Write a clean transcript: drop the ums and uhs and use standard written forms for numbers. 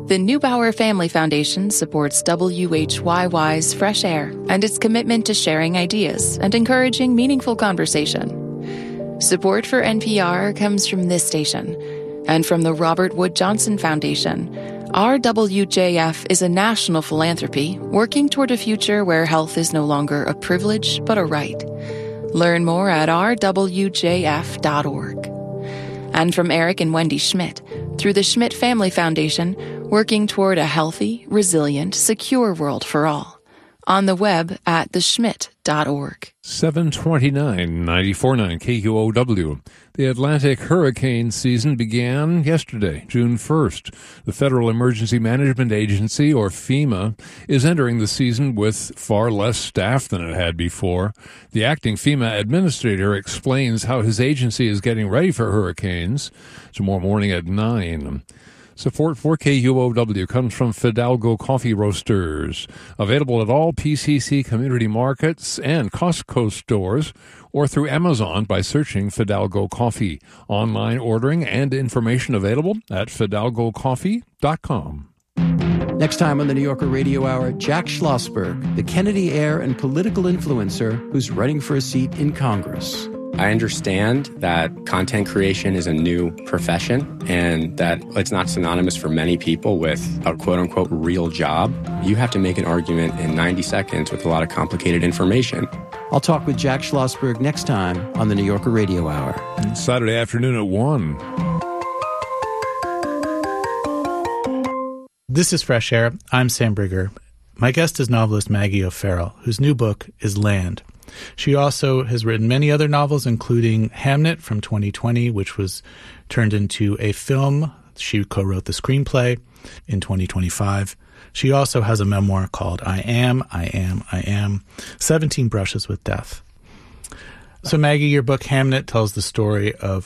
The Neubauer Family Foundation supports WHYY's Fresh Air and its commitment to sharing ideas and encouraging meaningful conversation. Support for NPR comes from this station and from the Robert Wood Johnson Foundation. RWJF is a national philanthropy working toward a future where health is no longer a privilege but a right. Learn more at rwjf.org. And from Eric and Wendy Schmidt, through the Schmidt Family Foundation, working toward a healthy, resilient, secure world for all. On the web at theschmidt.org. 729, 94.9 KQOW. The Atlantic hurricane season began yesterday, June 1st. The Federal Emergency Management Agency, or FEMA, is entering the season with far less staff than it had before. The acting FEMA administrator explains how his agency is getting ready for hurricanes. Tomorrow morning at 9. Support for KUOW comes from Fidalgo Coffee Roasters, available at all PCC community markets and Costco stores, or through Amazon by searching Fidalgo Coffee. Online ordering and information available at fidalgocoffee.com. Next time on the New Yorker Radio Hour, Jack Schlossberg, the Kennedy heir and political influencer who's running for a seat in Congress. I understand that content creation is a new profession and that it's not synonymous for many people with a quote-unquote real job. You have to make an argument in 90 seconds with a lot of complicated information. I'll talk with Jack Schlossberg next time on the New Yorker Radio Hour. Saturday afternoon at 1. This is Fresh Air. I'm Sam Brigger. My guest is novelist Maggie O'Farrell, whose new book is Land. She also has written many other novels, including Hamnet from 2020, which was turned into a film. She co-wrote the screenplay in 2025. She also has a memoir called I Am, 17 Brushes with Death. So Maggie, your book Hamnet tells the story of